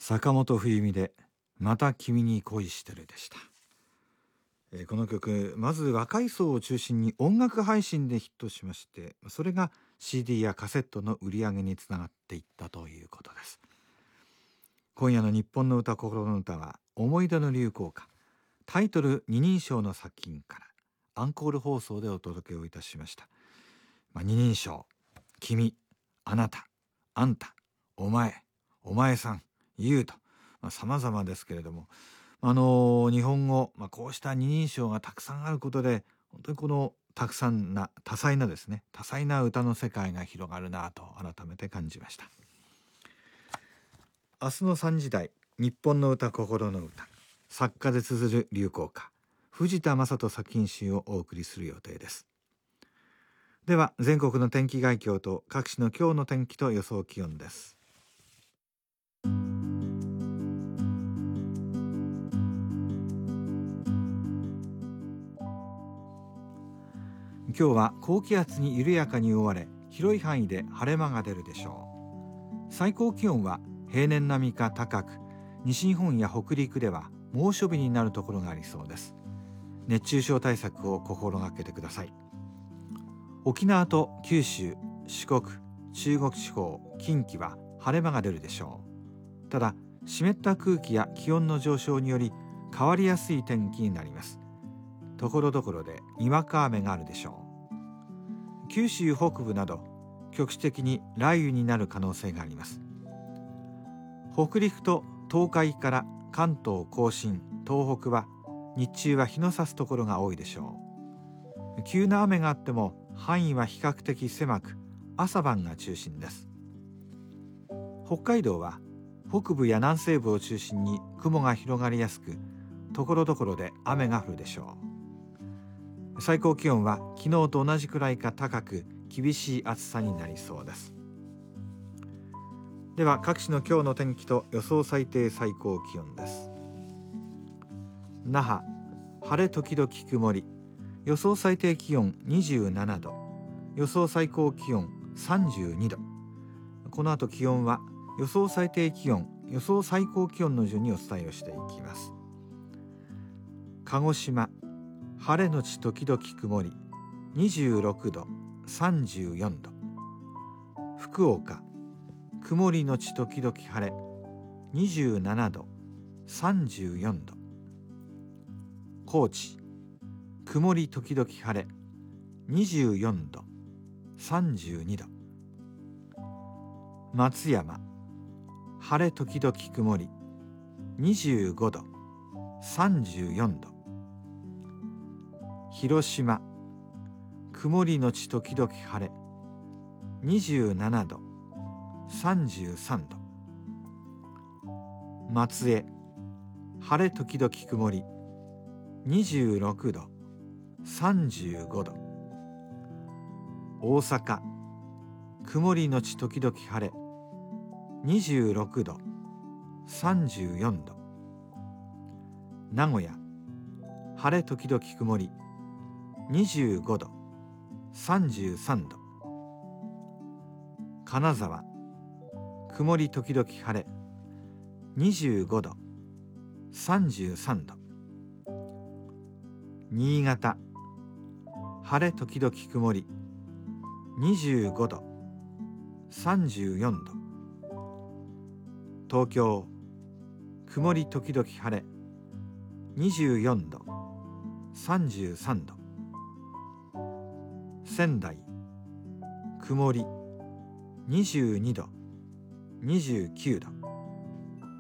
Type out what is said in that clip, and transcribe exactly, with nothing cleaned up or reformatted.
坂本冬美でまた君に恋してるでした。えーこの曲、まず若い層を中心に音楽配信でヒットしまして、それが シーディー やカセットの売り上げにつながっていったということです。今夜の日本の歌心の歌は思い出の流行歌、タイトル二人称の作品からアンコール放送でお届けをいたしました。まあ、二人称、君、あなた、あんた、お前、お前さん、言うと、まあ、様々ですけれども、あのー日本語、まあ、こうした二人称がたくさんあることで、本当にこのたくさんな多彩なですね多彩な歌の世界が広がるなと改めて感じました。明日のさんじ台、日本の歌心の歌、作家で綴る流行歌、藤田正人作品集をお送りする予定です。では全国の天気概況と各地の今日の天気と予想気温です。今日は高気圧に緩やかに覆われ、広い範囲で晴れ間が出るでしょう。最高気温は平年並みか高く、西日本や北陸では猛暑日になるところがありそうです。熱中症対策を心がけてください。沖縄と九州、四国、中国地方、近畿は晴れ間が出るでしょう。ただ湿った空気や気温の上昇により変わりやすい天気になります。ところどころでにわか雨があるでしょう。九州北部など局地的に雷雨になる可能性があります。北陸と東海から関東甲信、東北は日中は日の差すところが多いでしょう。急な雨があっても範囲は比較的狭く、朝晩が中心です。北海道は北部や南西部を中心に雲が広がりやすく、ところどころで雨が降るでしょう。最高気温は昨日と同じくらいか高く、厳しい暑さになりそうです。では各地の今日の天気と予想最低最高気温です。那覇、晴れ時々曇り、予想最低気温にじゅうななど、予想最高気温さんじゅうにど。この後気温は予想最低気温、予想最高気温の順にお伝えをしていきます。鹿児島、晴れのち時々曇り、にじゅうろくど、さんじゅうよんど。福岡、曇りのち時々晴れ、にじゅうななど、さんじゅうよんど。高知、曇り時々晴れ、にじゅうよんど、さんじゅうにど。松山、晴れ時々曇り、にじゅうごど、さんじゅうよんど。広島、曇りのち時々晴れ、にじゅうななど、さんじゅうさんど。松江、晴れ時々曇り、にじゅうろくど、さんじゅうごど。大阪、曇りのち時々晴れ、にじゅうろくど、さんじゅうよんど。名古屋、晴れ時々曇り、にじゅうごど、さんじゅうさんど。金沢、曇り時々晴れ、にじゅうごど、さんじゅうさんど。新潟、晴れ時々曇り、にじゅうごど、さんじゅうよんど。東京、曇り時々晴れ、にじゅうよんど、さんじゅうさんど。仙台、曇り、にじゅうにど、にじゅうきゅうど。